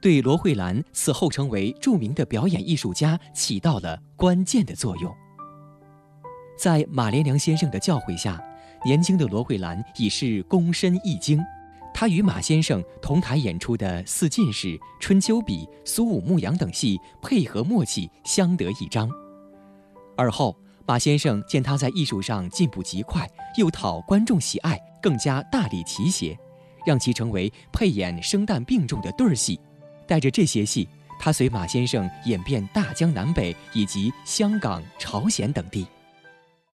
对罗慧兰此后成为著名的表演艺术家起到了关键的作用。在马连良先生的教诲下，年轻的罗慧兰已是躬身一经。她与马先生同台演出的《四进士》《春秋笔》《苏武牧羊》等戏配合默契，相得益彰。而后，马先生见她在艺术上进步极快，又讨观众喜爱，更加大力提携，让其成为配演生旦并重的对儿戏。带着这些戏，他随马先生演遍大江南北以及香港、朝鲜等地。